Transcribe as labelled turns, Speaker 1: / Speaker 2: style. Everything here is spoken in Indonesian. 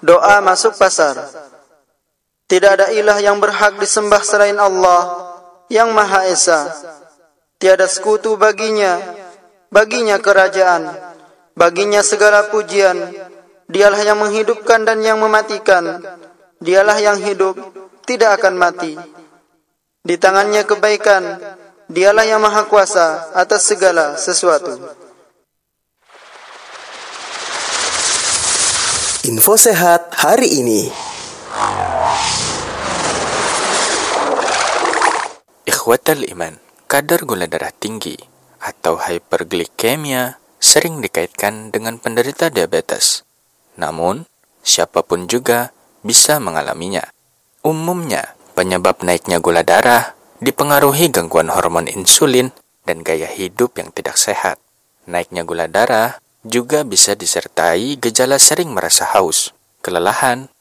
Speaker 1: Doa masuk pasar. Tidak ada ilah yang berhak disembah selain Allah yang Maha Esa. Tiada sekutu baginya, baginya kerajaan, baginya segala pujian. Dialah yang menghidupkan dan yang mematikan. Dialah yang hidup, tidak akan mati. Di tangannya kebaikan. Dialah yang Maha Kuasa atas segala sesuatu.
Speaker 2: Info sehat hari ini.
Speaker 3: Ikhwatal iman, kadar gula darah tinggi atau hyperglikemia sering dikaitkan dengan penderita diabetes. Namun, siapapun juga bisa mengalaminya. Umumnya, penyebab naiknya gula darah dipengaruhi gangguan hormon insulin dan gaya hidup yang tidak sehat. Naiknya gula darah juga bisa disertai gejala sering merasa haus, kelelahan,